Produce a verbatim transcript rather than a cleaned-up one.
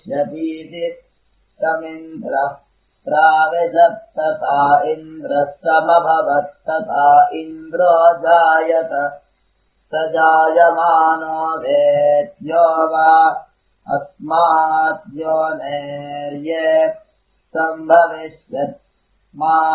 शपीति तमिन्द्रः प्राविशत्तथा इन्द्रः समभवत्तथा इन्द्रो जायत स जायमानो वेद्यो वा अस्माद्योनेर्ये सम्भविष्यत् मा